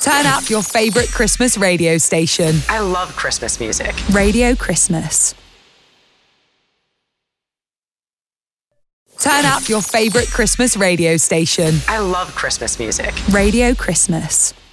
Turn up your favorite Christmas radio station. I love Christmas music. Radio Christmas. Turn up your favorite Christmas radio station. I love Christmas music. Radio Christmas.